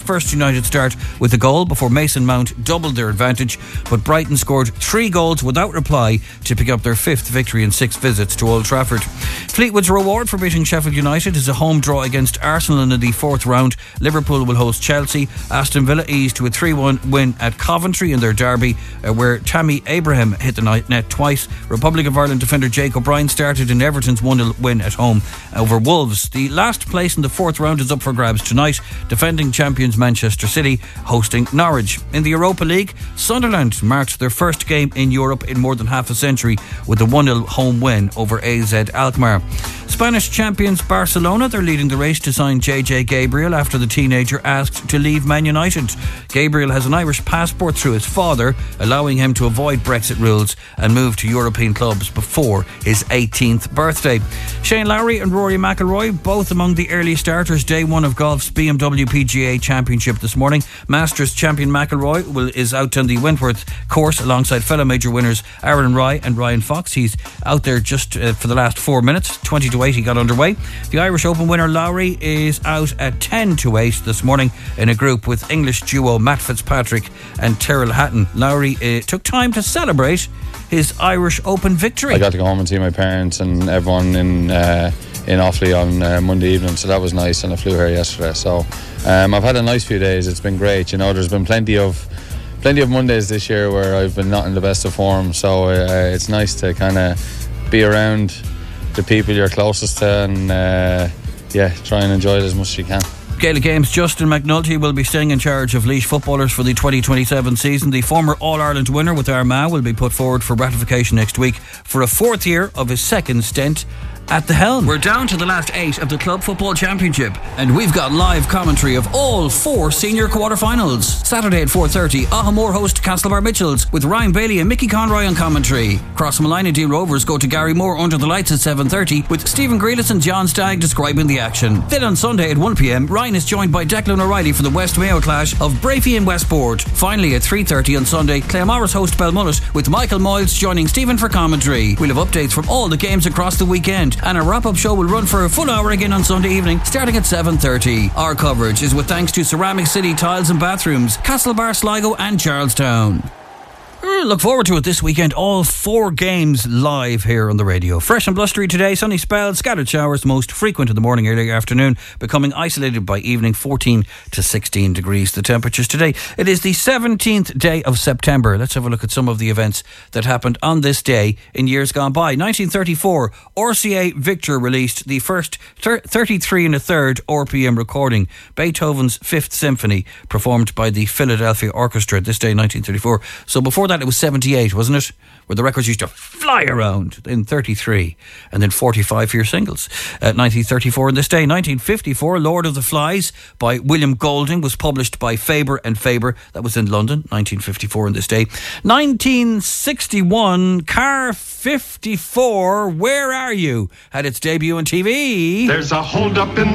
first United start with a goal before Mason Mount doubled their advantage, but Brighton scored 3 goals without reply to pick up their 5th victory in 6 visits to Old Trafford. Fleetwood's reward for beating Sheffield United is a home draw against Arsenal in the 4th round. Liverpool will host Chelsea. Aston Villa eased to a 3-1 win at Coventry in their derby, where Tammy Abraham hit the net twice. Republic of Ireland defender Jake O'Brien started in Everton's 1-0 win at home over Wolves. The last place in the 4th round is up for grabs tonight. Defending champions Manchester City hosting Norwich. In the Europa League, Sunderland marked their first game in Europe in more than half a century with a 1-0 home win over AZ Alkmaar. Spanish champions Barcelona, they're leading the race to sign JJ Gabriel after the teenager asked to leave Man United. Gabriel has an Irish passport through his father, allowing him to avoid Brexit rules and move to European clubs before his 18th birthday. Shane Lowry and Rory McIlroy, both among the early starters day one of golf's BMW PGA Championship this morning. Masters champion McIlroy is out on the Wentworth course alongside fellow major winners Aaron Rai and Ryan Fox. He's out there just for the last 4 minutes. 20-8 he got underway. The Irish Open winner Lowry is out at 10-8 this morning in a group with English duo Matt Fitzpatrick and Tyrrell Hatton. Lowry took time to celebrate his Irish Open victory. I got to go home and see my parents and everyone in Offaly on Monday evening, so that was nice, and I flew here yesterday. So I've had a nice few days. It's been great. You know, there's been plenty of Mondays this year where I've been not in the best of form, so it's nice to kind of be around the people you're closest to and try and enjoy it as much as you can. Gaelic Games, Justin McNulty will be staying in charge of Laois footballers for the 2027 season. The former All-Ireland winner with Armagh will be put forward for ratification next week for a 4th year of his second stint at the helm. We're down to the last 8 of the Club Football Championship, and we've got live commentary of all 4 senior quarter-finals. Saturday at 4:30, Ahamore host Castlebar Mitchells with Ryan Bailey and Mickey Conroy on commentary. Crossmalina D Rovers go to Gary Moore under the lights at 7:30 with Stephen Grealis and John Stagg describing the action. Then on Sunday at 1pm, Ryan is joined by Declan O'Reilly for the West Mayo clash of Brafey and Westport. Finally at 3:30 on Sunday, Claremorris host Belmullet with Michael Moyles joining Stephen for commentary. We'll have updates from all the games across the weekend, and a wrap-up show will run for a full hour again on Sunday evening, starting at 7:30. Our coverage is with thanks to Ceramic City Tiles and Bathrooms, Castlebar, Sligo and Charlestown. Look forward to it this weekend. All 4 games live here on the radio. Fresh and blustery today. Sunny spells, scattered showers, most frequent in the morning, early afternoon, becoming isolated by evening. 14 to 16 degrees the temperatures today. It is the 17th day of September. Let's have a look at some of the events that happened on this day in years gone by. 1934, RCA Victor released the first 33 1/3 RPM recording, Beethoven's 5th Symphony, performed by the Philadelphia Orchestra this day, 1934. So before that it was 78, wasn't it? Where the records used to fly around in 33 and then 45 for your singles. 1934 in this day. 1954, Lord of the Flies by William Golding was published by Faber and Faber. That was in London. 1954 in this day. 1961, Car 54, Where Are You? had its debut on TV. There's a hold up in